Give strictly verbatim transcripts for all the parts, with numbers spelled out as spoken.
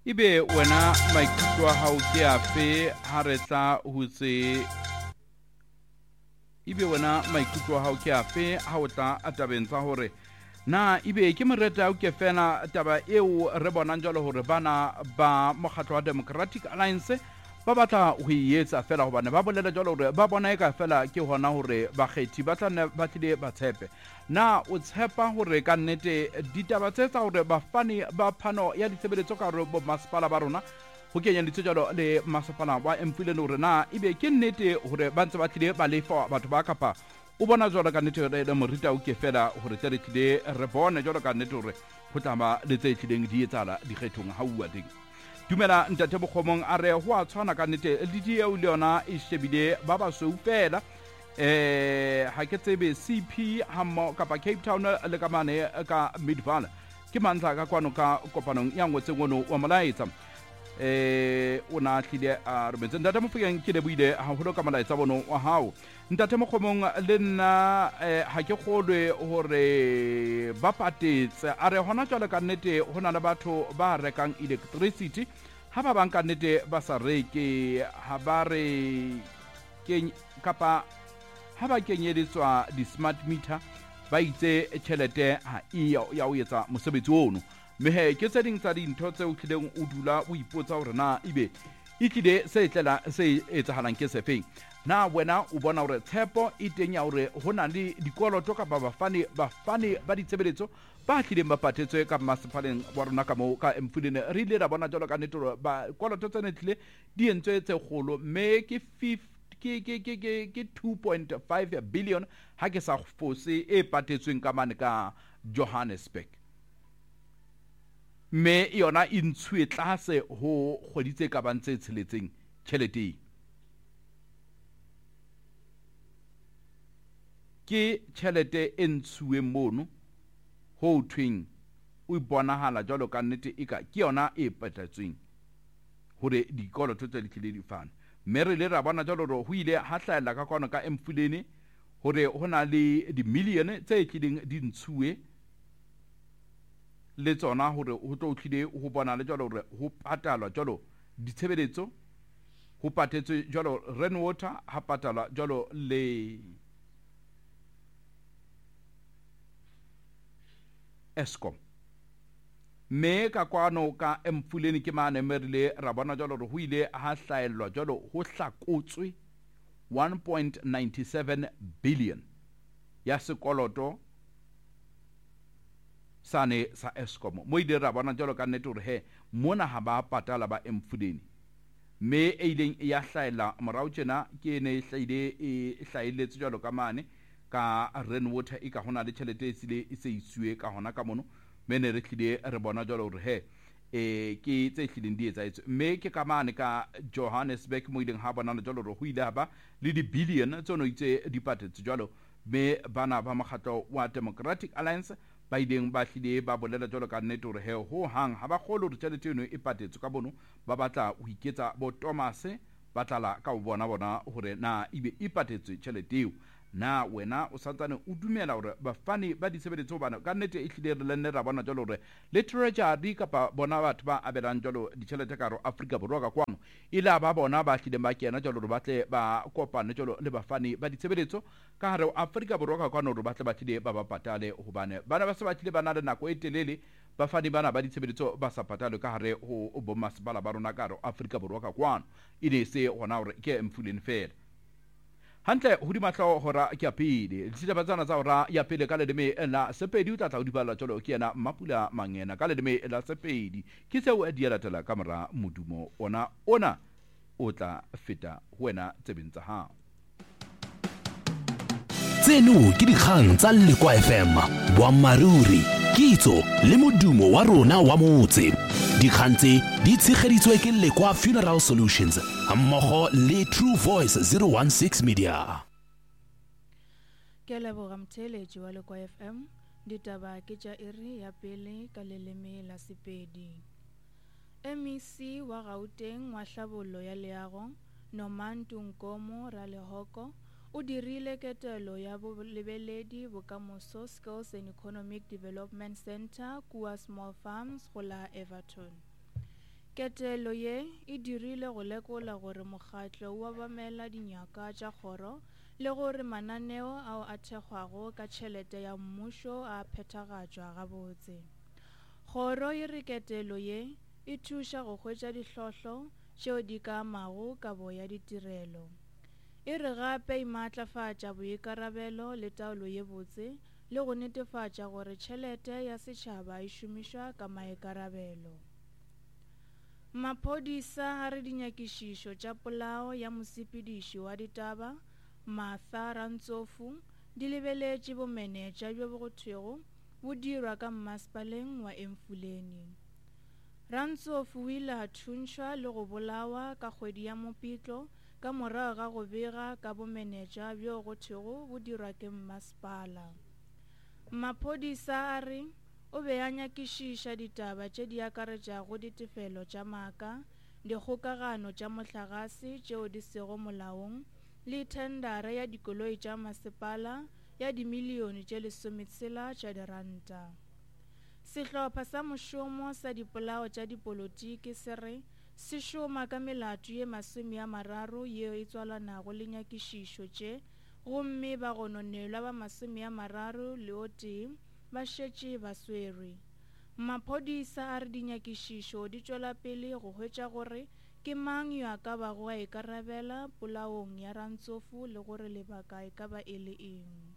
Ibe wena maikutlo a hao ke afe ha re tla ho tse Ibe wena maikutlo a hao ke afe ha o tla a tabeng tsa hore na ibe ke moreta o ke fela taba eo re bonang jalo hore bana ba mokgatlo wa Democratic Alliance ba batla ho ietsa fela hobane ba bolela jalo hore ba bona eka fela ke hona hore bakgethi ba tla ba tlile ba tshepe na o tshepa hore ka nnete ditaba tse tsa hore bafani ba phano ya ditshebeletso ka hore bo masepala ba rona ho kenya ditsejalo le masepala wa Emfuleni hore na ibe ke nnete hore ba ntse ba tlile ba lefa batho ba kapa o bona jalo ka nnete le morita o ke fela hore tle re tlile re bone jalo ka nnete hore ho tlama le tse tlileng di etsala dikgethong ha uwa teng. Dumela ntate Bokgomong a re ho a tshwana ka nnete le di eo le yona e shebile ba ba sweu fela eh ha ke tsebe C P hammo kapa Cape Town le ka mane ka Midvaal ke mantla ka kwano ka kopanong ya ngotse ngono wa molaetsa eh ona tlile a re bentse ntate Mofokeng ke le buile ha holo ka molaetsa bono wa hao ntate Mokgomong le nna ha ke kgolwe hore ba patetse a re hona jwale ka nnete hona le batho ba rekang electricity ha ba bang ka nnete ba sa reke ha ba re ke kapa ha ba kenyeditswa di-smart meter ba itse tjhelete ha iya ya o etsa mosebetsi ono mme he ke tse ding tsa dintho tse o tlileng o dula o ipotsa hore na ibe e tlile se tlela se etsahalang ke sefeng na wena o bona hore tshepo e teng ya hore ho na le dikoloto kapa bafani bafani ba ditshebeletso ba tlileng ba patetswe ka masepaleng wa rona ka moo ka Emfuleni re ile ra bona jalo ka nnete hore ba koloto tsene tlile di entswe tse kgolo mme ke ke ke ke ke ke two point five billion ha ke sa fose e patetsweng ka mane ka Johannesburg me yona e ntshwe tlase ho kgoditse ka bantse tsheletseng tjhelete ke tjhelete e ntshwe mono ho twing o bonahala jalo ka nnete eka ke yona e patetsweng hore dikoloto tse ditlile di fana mme re le ra bona jalo hore ho ile ha hlaela ka kwana ka Emfuleni hore hona le di-million tse tlileng di ntshuwe le tsona hore ho tlo tlile ho bona le jalo hore ho patalwa jalo ditshebeletso ho patetswe jalo rainwater ha patalwa jalo le Eskom me ka kwano ka Emfuleni ke mane merile ra bona jalo hore ho ile ha hlaelwa jalo ho hlakotswe one point nine seven billion ya sekoloto sane sa Eskom mo ile ra bona jalo ka nnete hore he mona ha ba patala ba Emfuleni me e ileng ya hlaela morao tjena ke ne hlaile e hlailetse jalo ka mane ka rainwater e ka hona le tjhelete e sile e se isuwe ka hona ka mono mene re tlile re bona jalo hore he e ke tse hlileng di etsaetse mme ke ka mane ka Johannesburg mo ileng ha bona jalo hore ho ile ba le di billion tsono itse di patetse jalo me bana ba mokgatlo wa Democratic Alliance ba ileng ba hlile ba bolela jalo ka nnete hore he ho hang ha ba kgolo hore tjhelete eno e patetswe ka bono ba batla ho iketsa bo Thomas ba tlala ka ho bona bona hore na ibe e patetswe tjhelete eo na wena o santsane o dumela hore bafani ba ditshebeletso bana ka nnete e hlile re lenne ra bona jalo hore le treasury kapa bona batho ba abelang jalo ditjhelete ka ro Afrika Borwa ka kwano ile ba bona ba hlile ba kena jalo hore batle ba kopane jalo le bafani ba ditshebeletso ka hare Afrika Borwa ka kwano hore batle ba tlile ba ba patale hobane bana ba se ba tlile bana le nako e telele bafani bana ba ditshebeletso ba sa patale ka hare ho bo masepala ba rona ka ro Afrika Borwa ka kwano ile se hona hore ke Emfuleni fela hantle ho di matlo hora ke a pele ditaba tsana tsa hora ya pele ka ledeme la sepedi o tla tla ho di bala jolo ke yena Mapula Mangena ka ledeme la sepedi ke tseo a di latela kamera modumo ona ona o tla feta ho wena tsebeng tsa hao tseno ke dikgang tsa Lekwa F M boammaruri kitso le modumo wa rona wa motse dikgang tse di tshegeditswe ke Lekwa Funeral Solutions mmogo le True Voice zero one six Media. Ke leboga mtheletši wa Lekwa F M ditaba ke tša iri ya pele ka leleme la Sepedi. M E C wa Gauteng wa hlabollo ya leago Nomantu Nkomo Ralehoko o dirile ketelo ya bolebeledi bokamoso Skills and Economic Development Center kua Small Farms go la Everton. Ketelo ye e dirile go lekola gore mokgatlo wa bamela dinyaka tša kgoro le gore mananeo ao a thekgwago ka tšhelete ya mmušo a phethagatšwa gabotse. Kgoro e re ketelo ye e thuša go hwetša dihlohlo tšeo di ka amago kabo ya ditirelo. E re gape e maatlafatša boikarabelo le taolo ye botse le go netefatša gore tšhelete ya setšhaba e šomišwa ka maikarabelo. Maphodisa a re dinyakišišo tša polao ya mosepediši wa ditaba Martha Rantsofu di lebeletše bomenetša bjo bo go thwego bo dirwa ka mmasepaleng wa Emfuleni. Rantsofu o ile a thuntšhwa le go bolawa ka kgwedi ya Mopitlo ka morago ga go bega ka bomenetša bjo go thwego bo dirwa ke mmasepala. Maphodisa a re o be a nyakišiša ditaba tše di akaretšago ditefelo tša maaka, dikgokagano tša mohlagase tšeo di sego molaong le thendara ya dikoloi tša masepala ya dimilione tše lesometshela tša diranta. Sehlopha sa mošomo sa dipolao tša dipolotiki se re se šoma ka melato ye masome a mararo yeo e tswalanago le nyakišišo tše, gomme ba gononelwa ba masome a mararo le o tee ba šetše ba swerwe. Maphodisa a re dinyakišišo di tšwela pele go hwetša gore ke mang yo a ka bago a ikarabela polaong ya Rantsofu le gore lebaka e ka ba e le eng.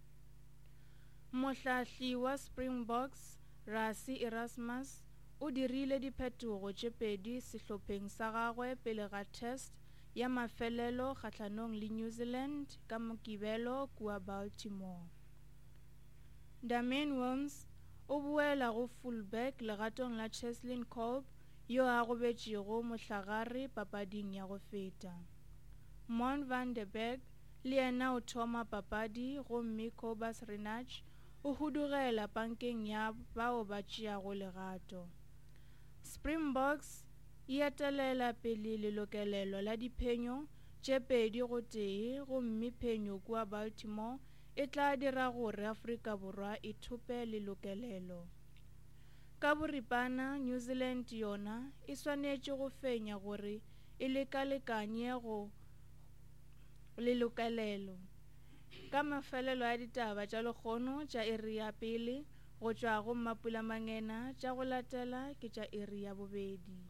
Mohlahli wa Springboks Rassie Erasmus o dirile diphetogo tše pedi sehlopheng sa gagwe pele ga test ya mafelelo kgahlanong le New Zealand ka Mokibelo kua Baltimore. Damian Williams o boela go fullback legatong la Cheslin Kolbe yo a gobetšego mohlagare papading ya go feta. Mon van der Berg le yena o thoma papadi gomme Cobus Reinach o hudugela pankeng ya bao ba tšeago legato. Springboks e etelela pele lelokelelo la diphenyo tše pedi go tee gomme phenyo kua Baltimore e tla dira gore Afrika Borwa e thope lelokelelo. Ka boripana New Zealand yona e swanetše go fenya gore e lekalekanye go lelokelelo. Ka mafelelo ya ditaba tša lekgono tša iri ya pele go tšwa go Mapula Mangena tša go latela ke tša iri ya bobedi.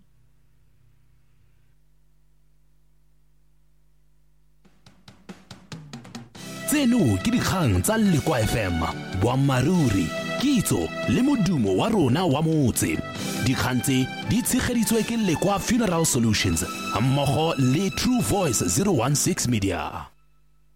Tseno ke dikgang tsa Lekwa F M, boammaaruri, kitso le modumo wa rona wa motse. Dikgang tse di tshegeditswe ke Lekwa Funeral Solutions mmogo le True Voice zero one six Media.